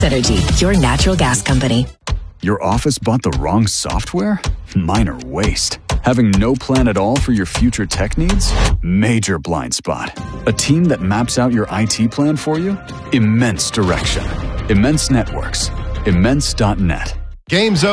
Energy, your natural gas company. Your office bought the wrong software? Minor waste. Having no plan at all for your future tech needs? Major blind spot. A team that maps out your IT plan for you? Immense direction. Immense Networks. Immense.net. Game's over.